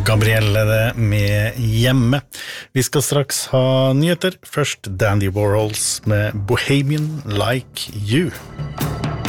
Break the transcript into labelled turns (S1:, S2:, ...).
S1: Gabrielle det med Hjemme. Vi skal straks ha nyheter. Først Dandy Warhols med Bohemian Like You.